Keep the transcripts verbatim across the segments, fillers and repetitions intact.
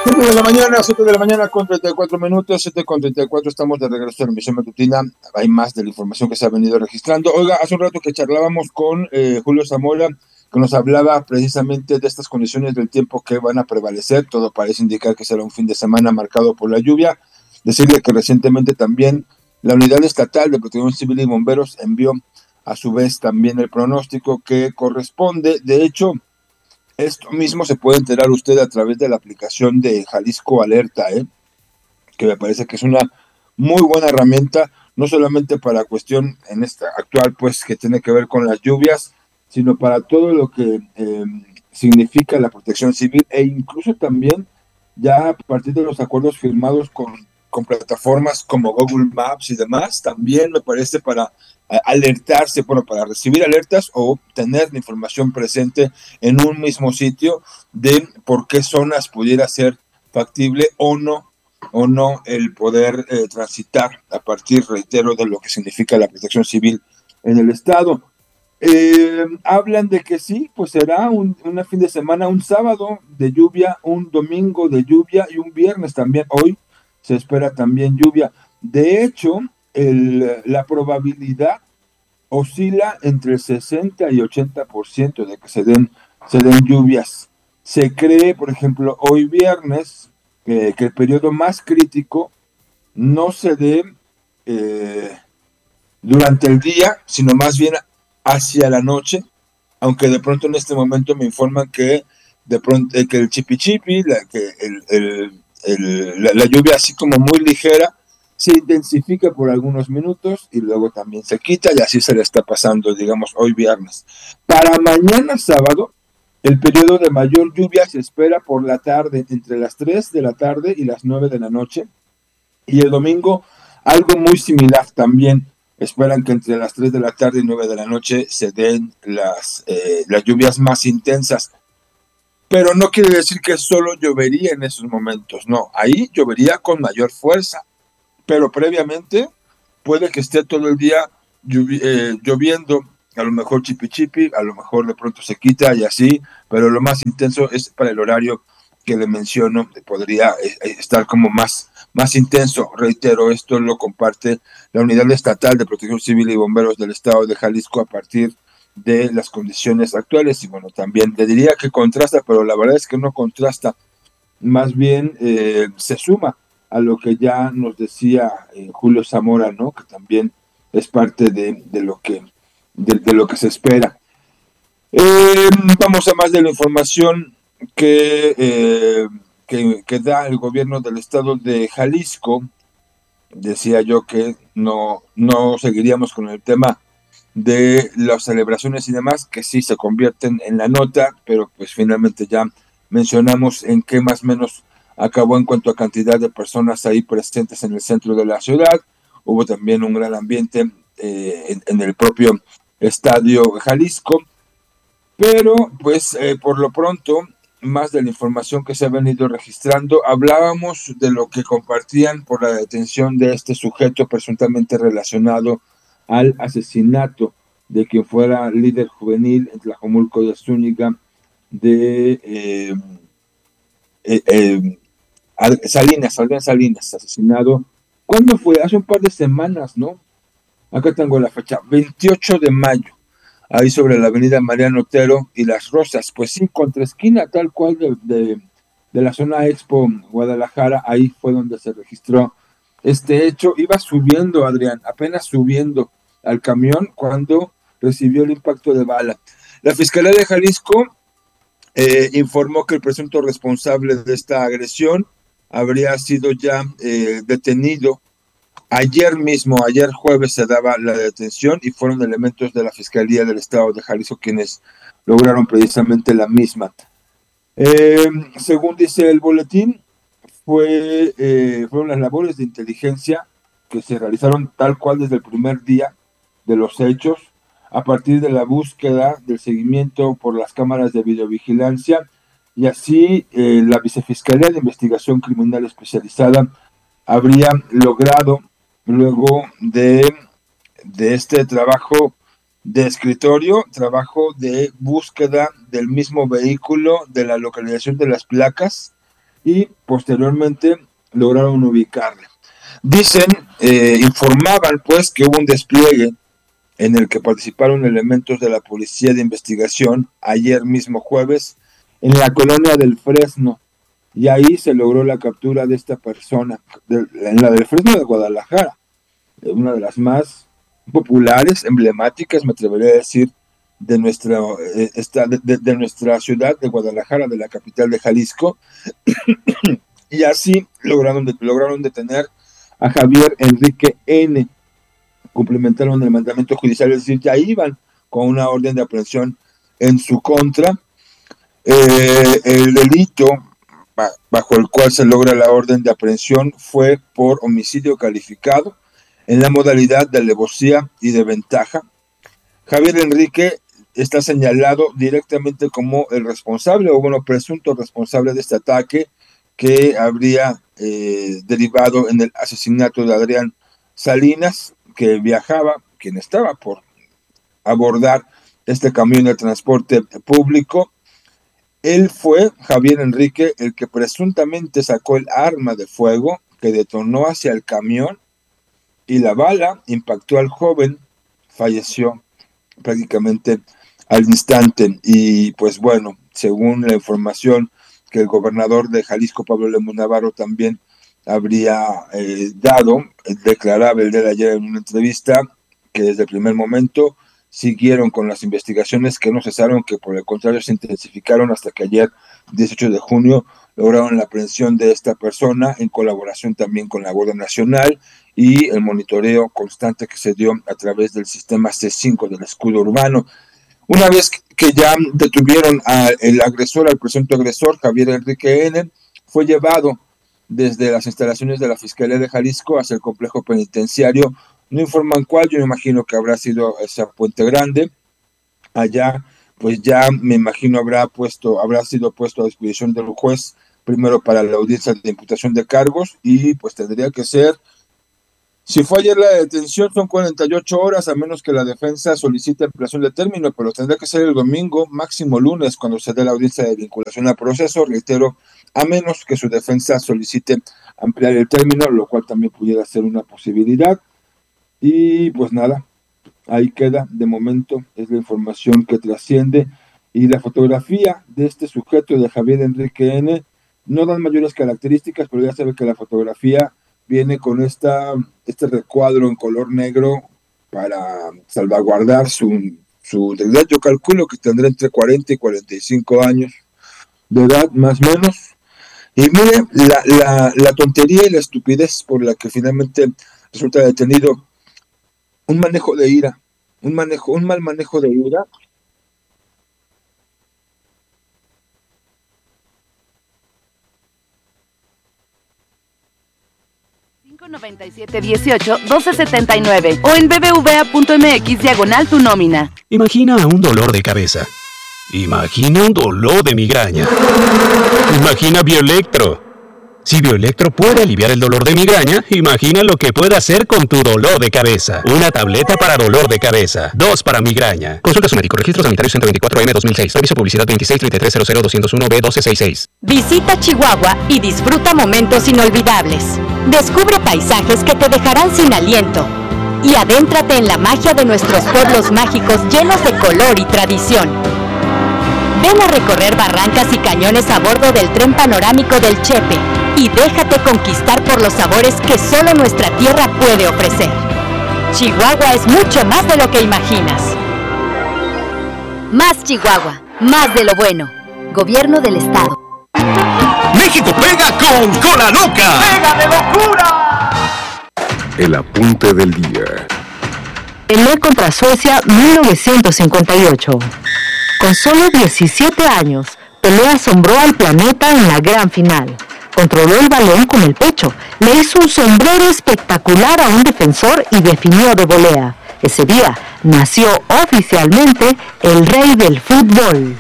siete de la mañana, siete de la mañana con treinta y cuatro minutos, siete con treinta y cuatro, estamos de regreso a la emisión matutina. Hay más de la información que se ha venido registrando. Oiga, hace un rato que charlábamos con eh, Julio Zamora, que nos hablaba precisamente de estas condiciones del tiempo que van a prevalecer. Todo parece indicar que será un fin de semana marcado por la lluvia. Decirle que recientemente también la Unidad Estatal de Protección Civil y Bomberos envió a su vez también el pronóstico que corresponde. De hecho, esto mismo se puede enterar usted a través de la aplicación de Jalisco Alerta, ¿eh? Que me parece que es una muy buena herramienta, no solamente para cuestión en esta actual, pues que tiene que ver con las lluvias, sino para todo lo que eh, significa la protección civil e incluso también ya a partir de los acuerdos firmados con, con plataformas como Google Maps y demás, también me parece para eh, alertarse, bueno, para recibir alertas o tener la información presente en un mismo sitio de por qué zonas pudiera ser factible o no o no el poder eh, transitar a partir, reitero, de lo que significa la protección civil en el Estado. Eh, hablan de que sí, pues será un, un fin de semana, un sábado de lluvia, un domingo de lluvia y un viernes también. Hoy se espera también lluvia. De hecho, el, la probabilidad oscila entre el sesenta y ochenta por ciento de que se den, se den lluvias. Se cree, por ejemplo, hoy viernes, eh, que el periodo más crítico no se dé eh, durante el día, sino más bien hacia la noche, aunque de pronto en este momento me informan que de pronto eh, que el chipichipi, la, que el, el, el, la, la lluvia así como muy ligera, se intensifica por algunos minutos y luego también se quita y así se le está pasando, digamos, hoy viernes. Para mañana sábado, el periodo de mayor lluvia se espera por la tarde, entre las tres de la tarde y las nueve de la noche. Y el domingo, algo muy similar también. Esperan que entre las tres de la tarde y nueve de la noche se den las, eh, las lluvias más intensas. Pero no quiere decir que solo llovería en esos momentos. No, ahí llovería con mayor fuerza. Pero previamente puede que esté todo el día lluvi eh, lloviendo, a lo mejor chipi chipi, a lo mejor de pronto se quita y así, pero lo más intenso es para el horario que le menciono, podría eh, estar como más, más intenso. Reitero, esto lo comparte la Unidad Estatal de Protección Civil y Bomberos del Estado de Jalisco a partir de las condiciones actuales. Y bueno, también te diría que contrasta, pero la verdad es que no contrasta, más bien eh, se suma a lo que ya nos decía eh, Julio Zamora, ¿no? Que también es parte de, de lo que de, de, lo que se espera. Eh, vamos a más de la información que, eh, que, que da el gobierno del estado de Jalisco. Decía yo que no, no seguiríamos con el tema de las celebraciones y demás, que sí se convierten en la nota, pero pues finalmente ya mencionamos en qué más o menos acabó en cuanto a cantidad de personas ahí presentes en el centro de la ciudad. Hubo también un gran ambiente eh, en, en el propio estadio Jalisco, pero pues eh, por lo pronto, más de la información que se ha venido registrando, hablábamos de lo que compartían por la detención de este sujeto presuntamente relacionado al asesinato de quien fuera líder juvenil en Tlajomulco de Zúñiga de eh, eh, eh, Salinas, Adrián Salinas, asesinado. ¿Cuándo fue? Hace un par de semanas, ¿no? Acá tengo la fecha, veintiocho de mayo, ahí sobre la avenida Mariano Otero y Las Rosas, pues sí, contra esquina tal cual de, de, de la zona Expo Guadalajara, ahí fue donde se registró este hecho. Iba subiendo, Adrián, apenas subiendo al camión cuando recibió el impacto de bala. La Fiscalía de Jalisco eh, informó que el presunto responsable de esta agresión habría sido ya eh, detenido. Ayer mismo, ayer jueves, se daba la detención y fueron elementos de la Fiscalía del Estado de Jalisco quienes lograron precisamente la misma. Eh, según dice el boletín, fue, eh, fueron las labores de inteligencia que se realizaron tal cual desde el primer día de los hechos, a partir de la búsqueda del seguimiento por las cámaras de videovigilancia, y así eh, la Vicefiscalía de Investigación Criminal Especializada habría logrado, luego de, de este trabajo de escritorio, trabajo de búsqueda del mismo vehículo, de la localización de las placas, y posteriormente lograron ubicarle. Dicen, eh, informaban pues que hubo un despliegue en el que participaron elementos de la Policía de Investigación ayer mismo jueves en la colonia del Fresno, y ahí se logró la captura de esta persona, de, en la del Fresno de Guadalajara, una de las más populares, emblemáticas, me atrevería a decir, de nuestra, eh, esta, de, de, de nuestra ciudad de Guadalajara, de la capital de Jalisco, y así lograron, de, lograron detener a Javier Enrique N. Cumplimentaron el mandamiento judicial, es decir, ya iban con una orden de aprehensión en su contra. Eh, el delito bajo el cual se logra la orden de aprehensión fue por homicidio calificado en la modalidad de alevosía y de ventaja. Javier Enrique está señalado directamente como el responsable, o bueno, presunto responsable de este ataque que habría eh, derivado en el asesinato de Adrián Salinas, que viajaba, quien estaba por abordar este camión de transporte público. Él fue, Javier Enrique, el que presuntamente sacó el arma de fuego que detonó hacia el camión, y la bala impactó al joven, falleció prácticamente al instante. Y pues bueno, según la información que el gobernador de Jalisco, Pablo Lemus Navarro, también habría eh, dado, declaraba el día de ayer en una entrevista que desde el primer momento siguieron con las investigaciones, que no cesaron, que por el contrario se intensificaron hasta que ayer, dieciocho de junio, lograron la aprehensión de esta persona en colaboración también con la Guardia Nacional y el monitoreo constante que se dio a través del sistema C cinco del escudo urbano. Una vez que ya detuvieron al agresor, al presunto agresor, Javier Enrique N., fue llevado desde las instalaciones de la Fiscalía de Jalisco hacia el complejo penitenciario. No informan cuál, yo me imagino que habrá sido esa Puente Grande. Allá, pues ya me imagino habrá puesto, habrá sido puesto a disposición del juez, primero para la audiencia de imputación de cargos, y pues tendría que ser, si fue ayer la detención, son cuarenta y ocho horas, a menos que la defensa solicite ampliación de término, pero tendrá que ser el domingo, máximo lunes, cuando se dé la audiencia de vinculación al proceso, reitero, a menos que su defensa solicite ampliar el término, lo cual también pudiera ser una posibilidad. Y pues nada, ahí queda, de momento es la información que trasciende, y la fotografía de este sujeto, de Javier Enrique N., no dan mayores características, pero ya se ve que la fotografía viene con esta, este recuadro en color negro para salvaguardar su, su edad. Yo calculo que tendrá entre cuarenta y cuarenta y cinco años de edad, más o menos. Y mire, la, la, la tontería y la estupidez por la que finalmente resulta detenido: un manejo de ira, un manejo, un mal manejo de ira. cinco noventa y siete dieciocho doce setenta y nueve o en bbva.mx diagonal tu nómina. Imagina un dolor de cabeza. Imagina un dolor de migraña. Imagina Bioelectro. Si Bioelectro puede aliviar el dolor de migraña, imagina lo que puede hacer con tu dolor de cabeza. Una tableta para dolor de cabeza, dos para migraña. Consulta a su médico. Registro Sanitario ciento veinticuatro M dos mil seis. Aviso publicidad veintiséis treinta y tres cero cero doscientos uno B doce sesenta y seis. Visita Chihuahua y disfruta momentos inolvidables. Descubre paisajes que te dejarán sin aliento. Y adéntrate en la magia de nuestros pueblos mágicos llenos de color y tradición. Ven a recorrer barrancas y cañones a bordo del tren panorámico del Chepe y déjate conquistar por los sabores que solo nuestra tierra puede ofrecer. Chihuahua es mucho más de lo que imaginas. Más Chihuahua, más de lo bueno. Gobierno del Estado. ¡México pega con Cola Loca! ¡Pega de locura! El apunte del día. Pelea contra Suecia mil novecientos cincuenta y ocho. Con solo diecisiete años, Pelé asombró al planeta en la gran final. Controló el balón con el pecho, le hizo un sombrero espectacular a un defensor y definió de volea. Ese día nació oficialmente el rey del fútbol.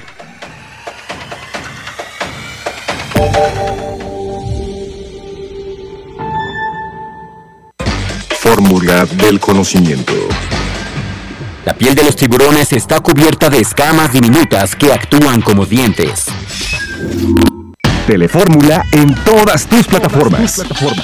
Fórmula del conocimiento. La piel de los tiburones está cubierta de escamas diminutas que actúan como dientes. Telefórmula en todas tus plataformas.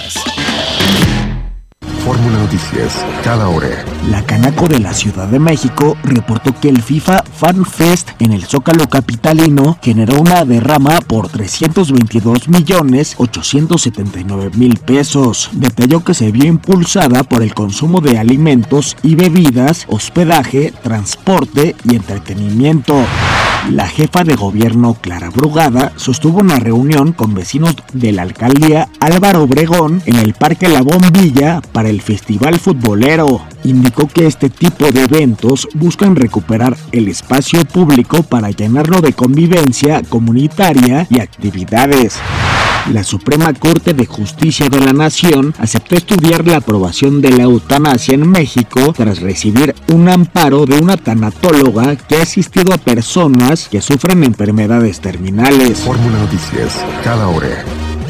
Fórmula Noticias, cada hora. La Canaco de la Ciudad de México reportó que el FIFA Fan Fest en el Zócalo capitalino generó una derrama por trescientos veintidós millones ochocientos setenta y nueve mil pesos. Detalló que se vio impulsada por el consumo de alimentos y bebidas, hospedaje, transporte y entretenimiento. La jefa de gobierno, Clara Brugada, sostuvo una reunión con vecinos de la alcaldía Álvaro Obregón en el Parque La Bombilla para el Festival Futbolero. Indicó que este tipo de eventos buscan recuperar el espacio público para llenarlo de convivencia comunitaria y actividades. La Suprema Corte de Justicia de la Nación aceptó estudiar la aprobación de la eutanasia en México tras recibir un amparo de una tanatóloga que ha asistido a personas que sufren enfermedades terminales. Fórmula Noticias, cada hora.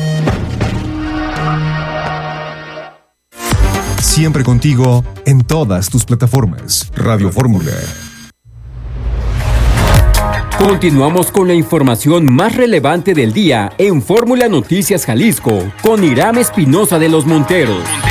Siempre contigo en todas tus plataformas. Radio Fórmula. Continuamos con la información más relevante del día en Fórmula Noticias Jalisco con Iram Espinosa de los Monteros.